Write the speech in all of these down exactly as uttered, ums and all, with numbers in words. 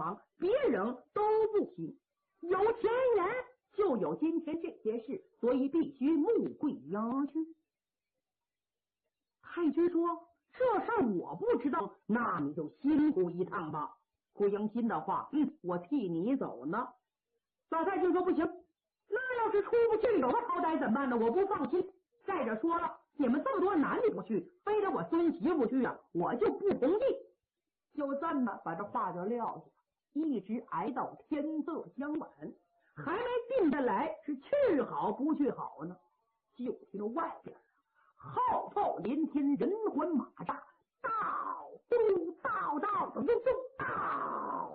忙，别人都不行。有前言就有今天这些事，所以必须穆桂英去。太君说：“这事儿我不知道，那你就辛苦一趟吧。”桂英心的话：“嗯，我替你走呢。”老太君说：“不行，那要是出不去，有个好歹怎么办呢？我不放心。再者说了，你们这么多男的不去，非得我孙媳妇去啊，我就不同意。”就这么把这话就撂下，一直挨到天色将晚，还没定下来是去好不去好呢。就听着外边号炮连天，人环马扎，到都到到都都到。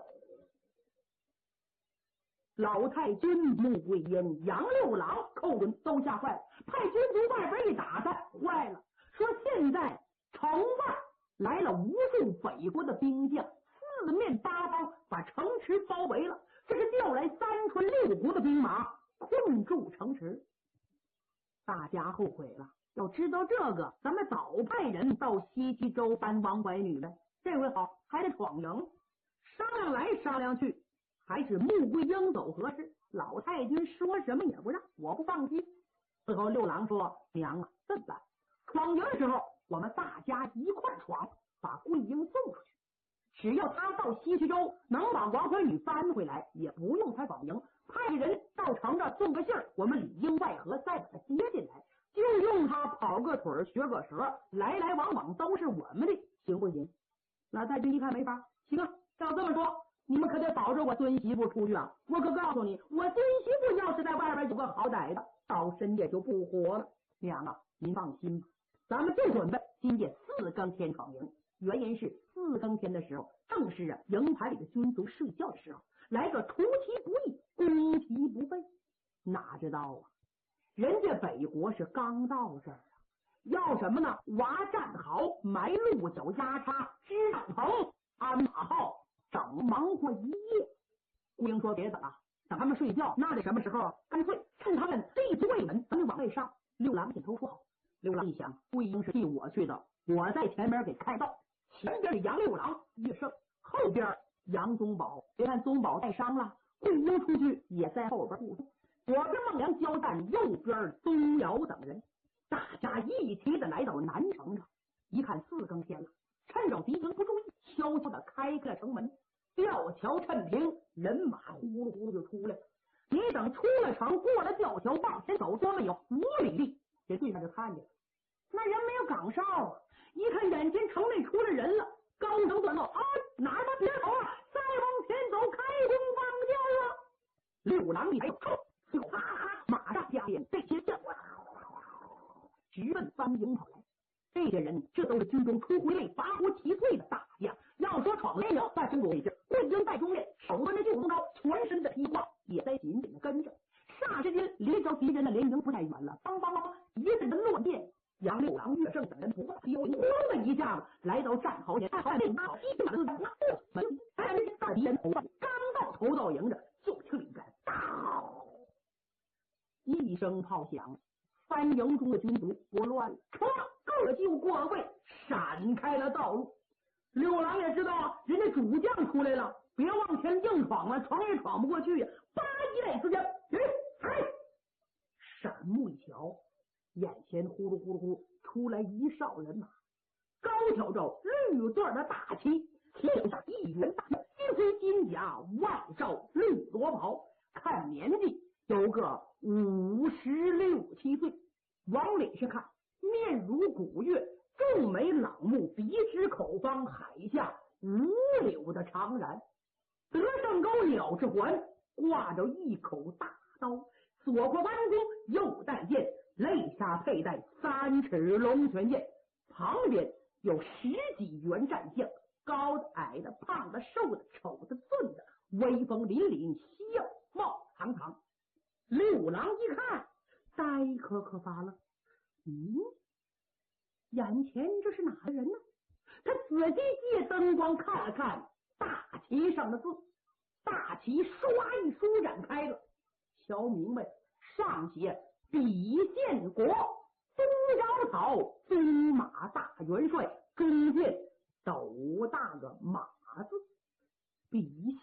老太君、穆桂英、杨六郎、寇准都吓坏了，派军卒外边一打探，坏了，说现在城外来了无数北国的兵将，四面八方把城池包围了，这是调来三川六国的兵马，困住城池。大家后悔了，要知道这个，咱们早派人到西岐州搬王怀女来，这回好还得闯营。商量来商量去，还是穆桂英走合适。老太君说什么也不让，我不放心。最后六郎说：“娘啊，这么办？闯营的时候，我们大家一块闯，把桂英送出去。只要他到西岐州能把王怀女搬回来，也不用他闯营，派人到城这送个信儿，我们里应外合，再把他接进来，就用他跑个腿学个舌，来来往往都是我们的，行不行？”老太君一看没法，行啊，照这么说，你们可得保着我孙媳妇出去啊！我可告诉你，我孙媳妇要是在外边有个好歹的，到深夜就不活了。娘啊，您放心吧，咱们就准备今夜四更天闯营。原因是四更天的时候，正是啊营盘里的军卒睡觉的时候，来个出其不意，攻其不备。哪知道啊，人家北国是刚到这儿啊，要什么呢？挖战壕，埋鹿角压叉，支帐篷，安马号，整忙活一夜。顾英说：“别等了，等他们睡觉，那得什么时候？干脆趁他们立足未稳，咱们往外上。”六郎点头说好。六郎一想，桂英是替我去的，我在前边给开道。前边是杨六郎、岳胜，后边杨宗保。别看宗保带伤了，桂英出去也在后边护住。左边孟良交战，右边宗尧等人，大家一起的来到南城上。一看四更天了，趁着敌营不注意，悄悄的开开了城门，吊桥趁平，人马呼噜呼噜就出来了。你等出了城，过了吊桥，往前走，多没有五里地，这对面就看见了。那人没有岗哨啊，一看眼前城内出来人了，高声短道：“啊，哪儿吧，别走啊，再往前走，开弓放箭了！”六郎一抬手，嗖，哈哈，马上加鞭，这些将直奔番营跑来。这些人这都是军中出回拔国奇脆的大将，要说闯联营，那真不费劲。桂英带中列，手端着旧弓刀，全身的披挂也在紧紧的跟着。霎时间离着敌人的联营不太远了，梆梆梆，一阵的乱箭。杨六郎、岳胜等人不怕，有咣的一下子来到战壕前，战内马一马四门，三人大敌人头上，刚到头道迎着，就听一阵当一声炮响，番营中的军卒不乱了，冲了，各就各位，闪开了道路。六郎也知道人家主将出来了，别往前硬闯了，闯也闯不过去呀！八一类之间，哎，闪目一瞧，眼前呼噜呼噜呼噜出来一哨人马，高挑着绿缎的大旗，旗下一员大将，金盔金甲，外罩绿罗袍，看年纪有个五十六七岁，往脸上看面如古月，众眉朗目，鼻直口方，海下五柳的长髯，德胜钩鸟之环，挂着一口大刀，左过弯弓，右带剑，肋下佩戴三尺龙泉剑，旁边有十几员战将，高的、矮的、胖的、瘦的、丑的、俊的，威风凛凛，笑貌堂堂。六郎一看，呆可可发了，嗯，眼前这是哪个人呢？他仔细借灯光看了看大旗上的字，大旗唰一舒展开了，瞧明白，上写比县国东摇草兵马大元帅，中间斗大个马字，比